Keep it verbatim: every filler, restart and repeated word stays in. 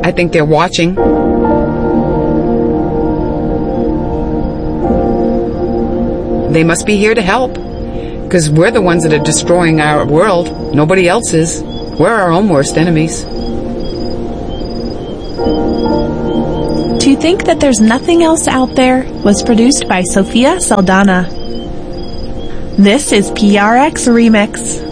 I think they're watching. They must be here to help, because we're the ones that are destroying our world. Nobody else is. We're our own worst enemies. Do you think that there's nothing else out there? Was produced by Sophia Saldana. This is P R X Remix.